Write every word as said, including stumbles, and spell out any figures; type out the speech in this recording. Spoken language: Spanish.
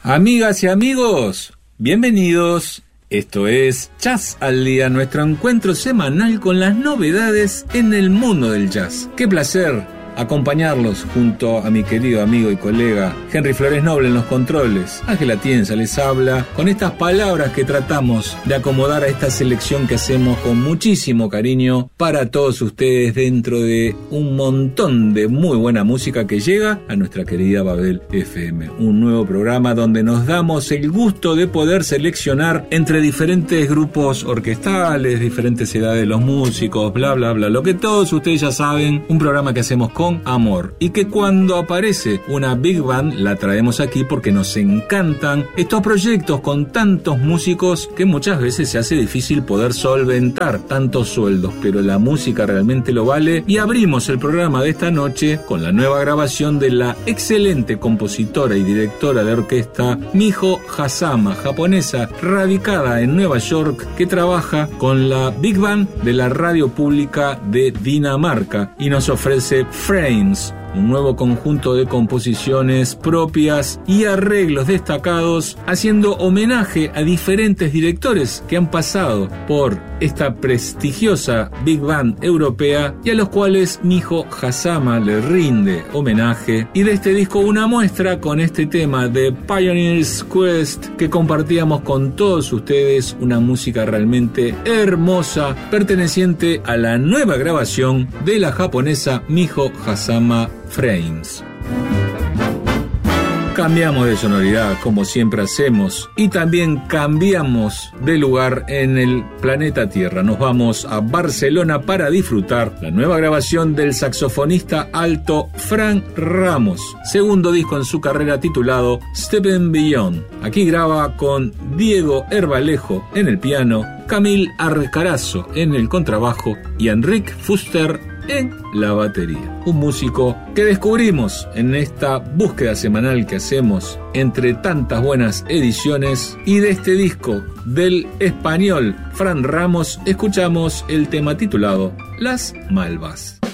Amigas y amigos, bienvenidos. Esto es Jazz al Día, nuestro encuentro semanal con las novedades en el mundo del jazz. ¡Qué placer acompañarlos junto a mi querido amigo y colega Henry Flores Noble en los controles! Ángela Tienza les habla con estas palabras que tratamos de acomodar a esta selección que hacemos con muchísimo cariño para todos ustedes dentro de un montón de muy buena música que llega a nuestra querida Babel F M. Un nuevo programa donde nos damos el gusto de poder seleccionar entre diferentes grupos orquestales, diferentes edades de los músicos, bla bla bla, lo que todos ustedes ya saben, un programa que hacemos con Con amor, y que cuando aparece una big band la traemos aquí porque nos encantan estos proyectos con tantos músicos que muchas veces se hace difícil poder solventar tantos sueldos, pero la música realmente lo vale. Y abrimos el programa de esta noche con la nueva grabación de la excelente compositora y directora de orquesta Miho Hazama, japonesa radicada en Nueva York, que trabaja con la big band de la radio pública de Dinamarca y nos ofrece Frames, un nuevo conjunto de composiciones propias y arreglos destacados, haciendo homenaje a diferentes directores que han pasado por esta prestigiosa Big Band europea y a los cuales Miho Hazama le rinde homenaje. Y de este disco una muestra con este tema de Pioneer's Quest que compartíamos con todos ustedes, una música realmente hermosa perteneciente a la nueva grabación de la japonesa Miho Hazama, Frames. Cambiamos de sonoridad como siempre hacemos y también cambiamos de lugar en el planeta Tierra. Nos vamos a Barcelona para disfrutar la nueva grabación del saxofonista alto Fran Ramos, segundo disco en su carrera titulado Stepping Beyond. Aquí graba con Diego Herbalejo en el piano, Camil Arcarazo en el contrabajo y Enric Fuster en la batería. Un músico que descubrimos en esta búsqueda semanal que hacemos entre tantas buenas ediciones, y de este disco del español Fran Ramos escuchamos el tema titulado Las Malvas.